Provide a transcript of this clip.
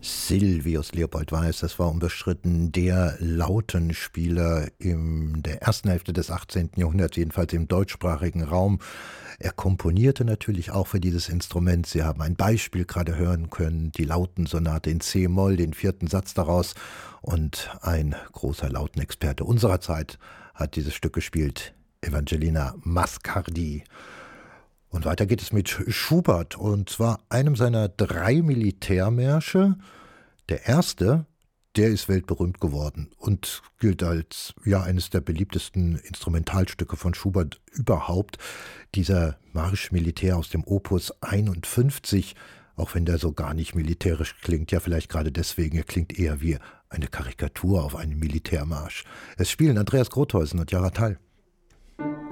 Silvius Leopold Weiß, das war unbestritten der Lautenspieler in der ersten Hälfte des 18. Jahrhunderts, jedenfalls im deutschsprachigen Raum. Er komponierte natürlich auch für dieses Instrument. Sie haben ein Beispiel gerade hören können, die Lautensonate in C-Moll, den vierten Satz daraus. Und ein großer Lautenexperte unserer Zeit hat dieses Stück gespielt, Evangelina Mascardi. Und weiter geht es mit Schubert, und zwar einem seiner 3 Militärmärsche. Der erste, der ist weltberühmt geworden und gilt als eines der beliebtesten Instrumentalstücke von Schubert überhaupt. Dieser Marsch Militär aus dem Opus 51, auch wenn der so gar nicht militärisch klingt, ja vielleicht gerade deswegen, er klingt eher wie eine Karikatur auf einen Militärmarsch. Es spielen Andreas Grotheusen und Jara Thall.